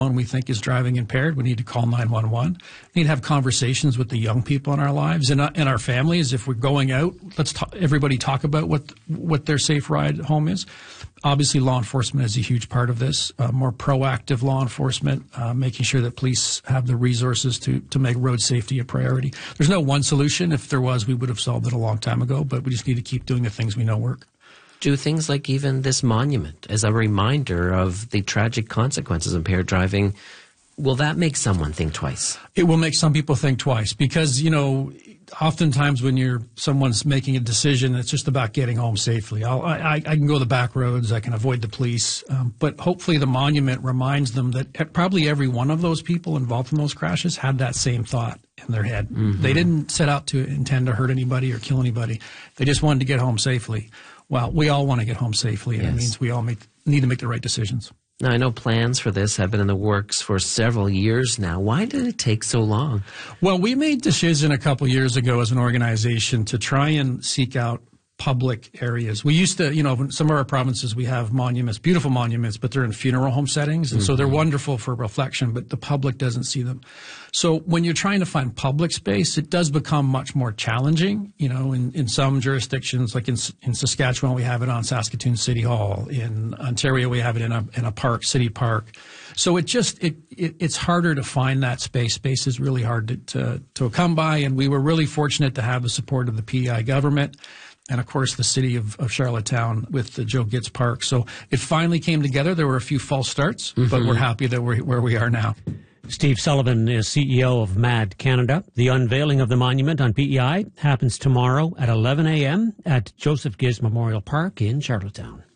we think is driving impaired, we need to call 911. We need to have conversations with the young people in our lives and our families. If we're going out, everybody talk about what their safe ride home is. Obviously, law enforcement is a huge part of this. More proactive law enforcement, making sure that police have the resources to make road safety a priority. There's no one solution. If there was, we would have solved it a long time ago, but we just need to keep doing the things we know work. Do things like even this monument as a reminder of the tragic consequences of impaired driving, will that make someone think twice? It will make some people think twice because, oftentimes when someone's making a decision, it's just about getting home safely. I can go the back roads, I can avoid the police, but hopefully the monument reminds them that probably every one of those people involved in those crashes had that same thought in their head. Mm-hmm. They didn't set out to intend to hurt anybody or kill anybody. They just wanted to get home safely. Well, we all want to get home safely, and It means we all need to make the right decisions. Now, I know plans for this have been in the works for several years now. Why did it take so long? Well, we made a decision a couple years ago as an organization to try and seek out public areas. We used to, in some of our provinces, we have monuments, beautiful monuments, but they're in funeral home settings. And so they're wonderful for reflection, but the public doesn't see them. So when you're trying to find public space, it does become much more challenging. In some jurisdictions, like in Saskatchewan, we have it on Saskatoon City Hall. In Ontario, we have it in a park, city park. So it's harder to find that space. Space is really hard to come by. And we were really fortunate to have the support of the PEI government. And, of course, the city of Charlottetown with the Joe Gitz Park. So it finally came together. There were a few false starts, but we're happy that we're where we are now. Steve Sullivan is CEO of MAD Canada. The unveiling of the monument on PEI happens tomorrow at 11 a.m. at Joseph Gitz Memorial Park in Charlottetown.